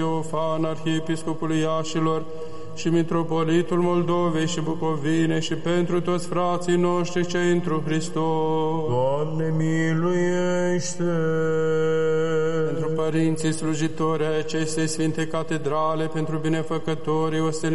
Teofan, arhiepiscopul Iașilor, și mitropolitul Moldovei și Bucovine, și pentru toți frații noștri cei întru Hristos. Doamne, miluiește! Pentru părinții slujitori ai acestei Sfinte Catedrale, pentru binefăcătorii